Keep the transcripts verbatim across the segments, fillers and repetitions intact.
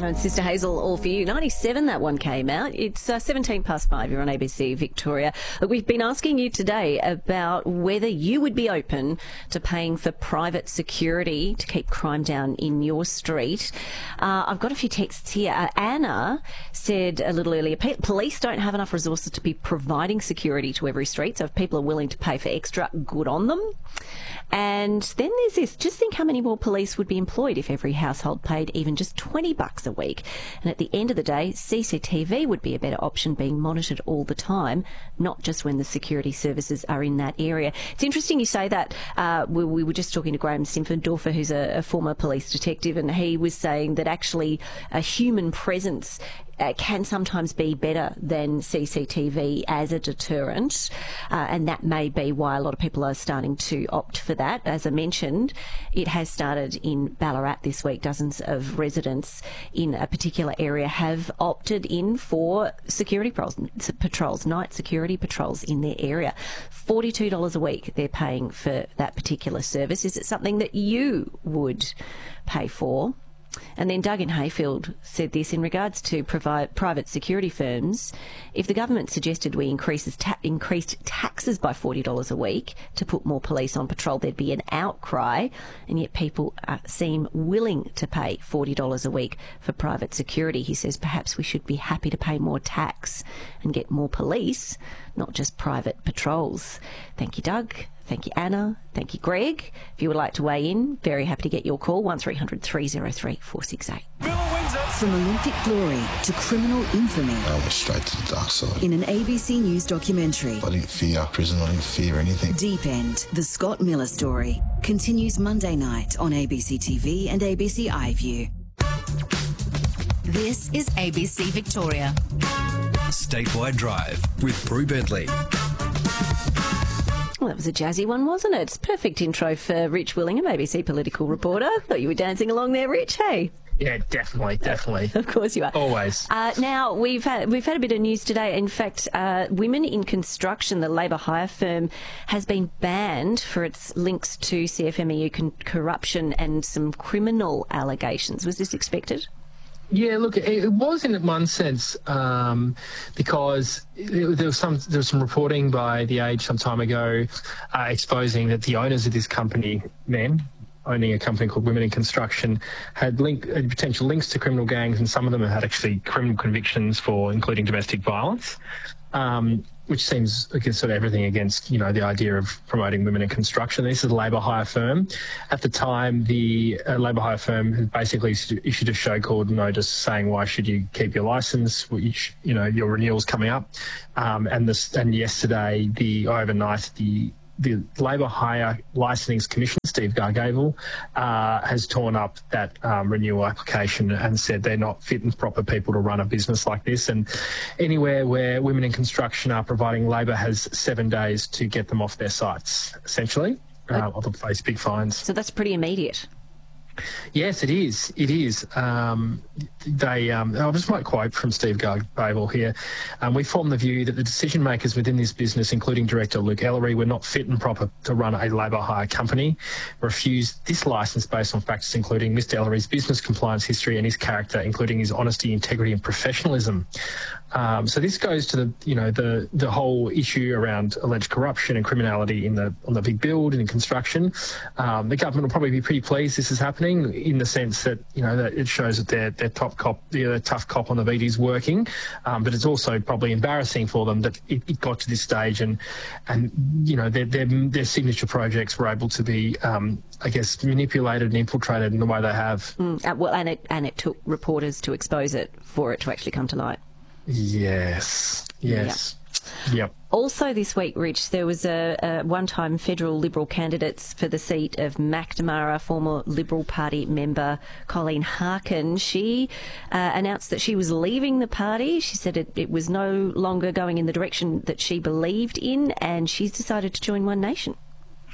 And Sister Hazel, all for you. ninety-seven, that one came out. It's uh, seventeen past five. You're on A B C Victoria. We've been asking you today about whether you would be open to paying for private security to keep crime down in your street. Uh, I've got a few texts here. Uh, Anna said a little earlier, police don't have enough resources to be providing security to every street, so if people are willing to pay for extra, good on them. And then there's this, just think how many more police would be employed if every household paid even just twenty bucks a week. And at the end of the day, C C T V would be a better option, being monitored all the time, not just when the security services are in that area. It's interesting you say that. Uh, we, we were just talking to Graham Simpfendorfer, who's a, a former police detective, and he was saying that actually a human presence Uh, can sometimes be better than C C T V as a deterrent, uh, and that may be why a lot of people are starting to opt for that. As I mentioned, it has started in Ballarat this week. Dozens of residents in a particular area have opted in for security patrols, patrols night security patrols in their area. forty-two dollars a week they're paying for that particular service. Is it something that you would pay for? And then Doug in Hayfield said this in regards to provide private security firms. If the government suggested we increases ta- increased taxes by forty dollars a week to put more police on patrol, there'd be an outcry, and yet people uh, seem willing to pay forty dollars a week for private security. He says perhaps we should be happy to pay more tax and get more police, not just private patrols. Thank you, Doug. Thank you, Anna. Thank you, Greg. If you would like to weigh in, very happy to get your call, one three hundred three oh three four six eight. From Olympic glory to criminal infamy. I went straight to the dark side. In an A B C News documentary. I didn't fear prison, I didn't fear anything. Deep End, the Scott Miller story, continues Monday night on A B C T V and A B C iView. This is A B C Victoria. Statewide Drive with Brew Bentley. Well, that was a jazzy one, wasn't it? It's perfect intro for Rich Willingham, A B C political reporter. Thought you were dancing along there, Rich. Hey. Yeah, definitely, definitely. Of course you are. Always. Uh, now, we've had, we've had a bit of news today. In fact, uh, Women in Construction, the labour hire firm, has been banned for its links to C F M E U con- corruption and some criminal allegations. Was this expected? Yeah, look, it was in one sense um, because there was some there was some reporting by The Age some time ago uh, exposing that the owners of this company, men owning a company called Women in Construction, had link, had potential links to criminal gangs, and some of them had actually criminal convictions for including domestic violence. Um, which seems against sort of everything against, you know, the idea of promoting women in construction. This is a labour hire firm. At the time, the uh, labour hire firm had basically issued a show called notice saying, why should you keep your licence? Which, you know, your renewal's coming up. Um, and this, and yesterday, the overnight, the the Labour Hire Licensing Commission, Steve Gargavel, uh, has torn up that um, renewal application and said they're not fit and proper people to run a business like this. And anywhere where women in construction are providing labour has seven days to get them off their sites, essentially, uh, or they'll face big fines. So that's pretty immediate. Yes, it is. It is. Um, they. Um, I just might quote from Steve Gargavel here. Um, we form the view that the decision makers within this business, including Director Luke Ellery, were not fit and proper to run a labour hire company. Refused this licence based on factors including Mister Ellery's business compliance history and his character, including his honesty, integrity, and professionalism. Um, so this goes to the, you know, the the whole issue around alleged corruption and criminality in the on the big build and in construction. Um, the government will probably be pretty pleased this is happening, in the sense that, you know, that it shows that their their top cop, their tough cop on the beat is working. Um, but it's also probably embarrassing for them that it, it got to this stage, and and you know their their, their signature projects were able to be, um, I guess, manipulated and infiltrated in the way they have. Mm, uh, well, and it and it took reporters to expose it for it to actually come to light. Yes. Yes. Yep. yep. Also this week, Rich, there was a, a one-time federal Liberal candidates for the seat of Macnamara, former Liberal Party member Colleen Harkin. She uh, announced that she was leaving the party. She said it, it was no longer going in the direction that she believed in, and she's decided to join One Nation.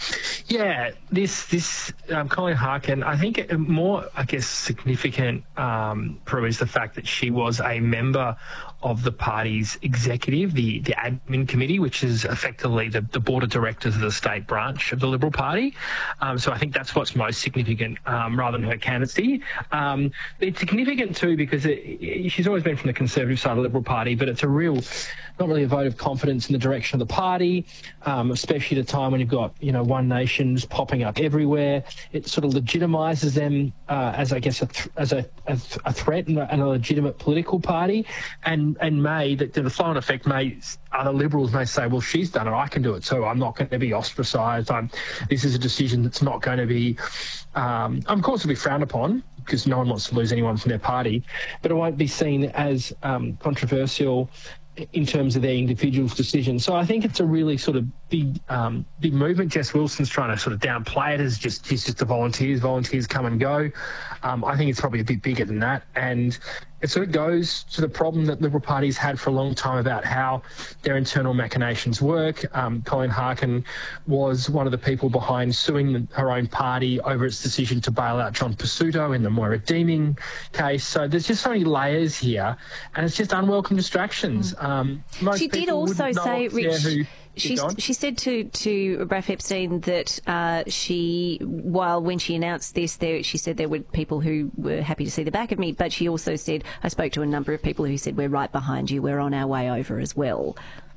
Yeah, this this um, Colleen Harkin, I think it, more, I guess, significant, um, Prue, is the fact that she was a member of the party's executive, the, the admin committee, which is effectively the, the board of directors of the state branch of the Liberal Party. Um, so I think that's what's most significant, um, rather than her candidacy. Um, it's significant too because it, it, she's always been from the Conservative side of the Liberal Party, but it's a real, not really a vote of confidence in the direction of the party, um, especially at a time when you've got, you know, One Nation's popping up everywhere. It sort of legitimises them uh, as, I guess, a th- as a, a, a threat and a, and a legitimate political party. And and may, the, the flow-on effect may, other Liberals may say, well, she's done it, I can do it too. I'm not going to be ostracised. I'm, this is a decision that's not going to be, um, of course, it'll be frowned upon because no one wants to lose anyone from their party, but it won't be seen as um, controversial in terms of their individual's decisions. So I think it's a really sort of big um, big movement. Jess Wilson's trying to sort of downplay it as just, she's just a volunteers. Volunteers come and go. Um, I think it's probably a bit bigger than that. And it sort of goes to the problem that Liberal parties had for a long time about how their internal machinations work. Um, Colleen Harkin was one of the people behind suing the, her own party over its decision to bail out John Pizzuto in the Moira Deeming case. So there's just so many layers here, and it's just unwelcome distractions. Um, most she did people also wouldn't know say, what's there Rich, who- she, Go on. she said to, to Brad Epstein that uh, she, while when she announced this, there, she said there were people who were happy to see the back of me, but she also said, I spoke to a number of people who said, we're right behind you, we're on our way over as well.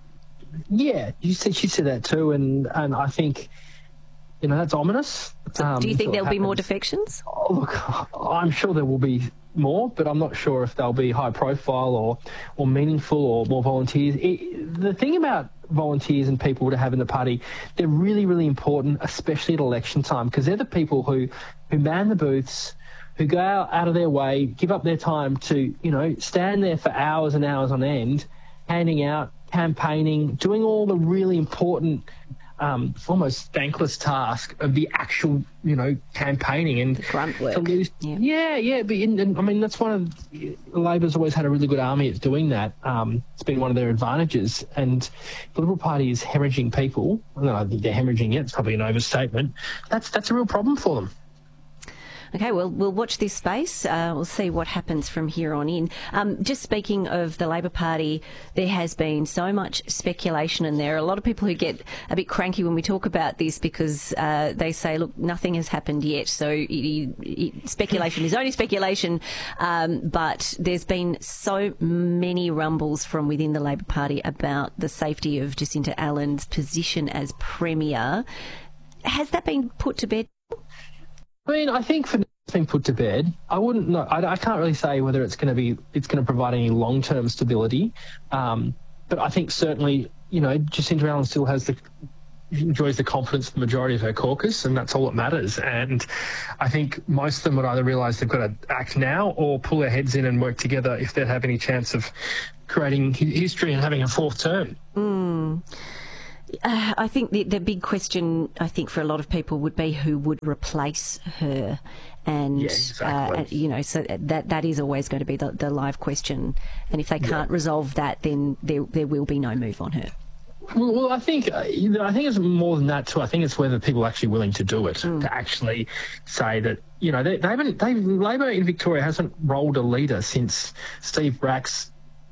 Yeah, you said she said that too, and, and I think, you know, that's ominous. Um, Do you think until it there'll be more happens. defections? Oh, look, I'm sure there will be more, but I'm not sure if they'll be high profile or, or meaningful or more volunteers. It, the thing about volunteers and people to have in the party, they're really, really important, especially at election time, because they're the people who, who man the booths, who go out, out of their way, give up their time to, you know, stand there for hours and hours on end, handing out, campaigning, doing all the really important, um, almost thankless task of the actual, you know, campaigning and grunt work. to lose. Yeah. Yeah, yeah. But in, in, I mean, that's one of Labor's always had a really good army at doing that. Um, it's been one of their advantages. And the Liberal Party is hemorrhaging people. I don't think they're hemorrhaging yet. It's probably an overstatement. That's that's a real problem for them. Okay, well, we'll watch this space. Uh, we'll see what happens from here on in. Um, just speaking of the Labor Party, there has been so much speculation, and there are a lot of people who get a bit cranky when we talk about this because uh, they say, look, nothing has happened yet, so it, it, speculation is only speculation. Um, but there's been so many rumbles from within the Labor Party about the safety of Jacinta Allen's position as Premier. Has that been put to bed? I mean, I think for it's been put to bed, I wouldn't know. I, I can't really say whether it's going to be it's going to provide any long-term stability. Um, but I think certainly, you know, Jacinta Allen still has the enjoys the confidence of the majority of her caucus, and that's all that matters. And I think most of them would either realise they've got to act now or pull their heads in and work together if they have any chance of creating history and having a fourth term. Mm. Uh, I think the, the big question, I think, for a lot of people would be who would replace her. And, Yeah, exactly. uh, you know, so that that is always going to be the, the live question. And if they can't resolve that, then there there will be no move on her. Well, well, I think uh, you know, I think it's more than that too. I think it's whether people are actually willing to do it, Mm. to actually say that, you know, they, they haven't. They Labor in Victoria hasn't rolled a leader since Steve Bracks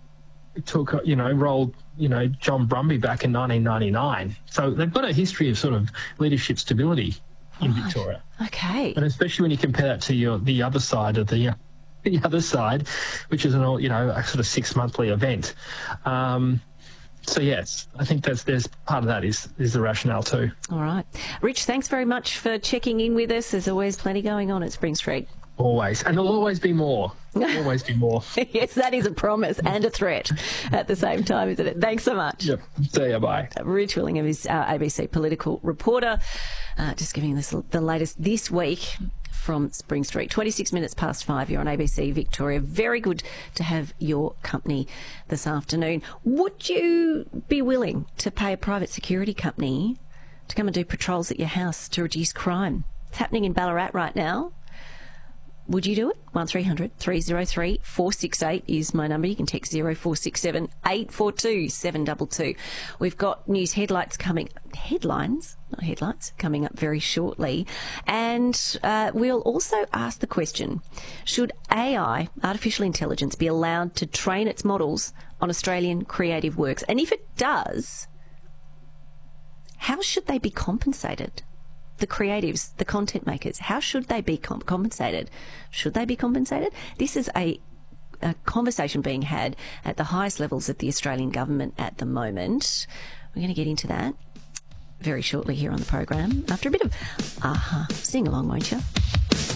took, you know, rolled, you know, John Brumby back in nineteen ninety-nine. So they've got a history of sort of leadership stability in Right. Victoria, Okay. and especially when you compare that to your the other side of the. Uh, the other side, which is an all, you know, a sort of six monthly event. Um, So yes, I think that's there's part of that is is the rationale too. All right. Rich, thanks very much for checking in with us. There's always plenty going on at Spring Street. Always, and there'll always be more. There'll always be more. Yes, that is a promise and a threat at the same time, isn't it? Thanks so much. Yep. See ya. Bye. Rich Willingham is our A B C political reporter, uh, just giving us the latest this week from Spring Street. twenty-six minutes past five, you're on A B C Victoria. Very good to have your company this afternoon. Would you be willing to pay a private security company to come and do patrols at your house to reduce crime? It's happening in Ballarat right now. Would you do it? one three hundred three oh three four six eight is my number. You can text zero four six seven eight four two seven two two. We've got news headlights coming, headlines, not headlights, coming up very shortly. And uh, we'll also ask the question, should A I, artificial intelligence, be allowed to train its models on Australian creative works? And if it does, how should they be compensated? The creatives, the content makers, how should they be comp- compensated? Should they be compensated? This is a, a conversation being had at the highest levels of the Australian government at the moment. We're going to get into that very shortly here on the program after a bit of aha. Sing along, won't you?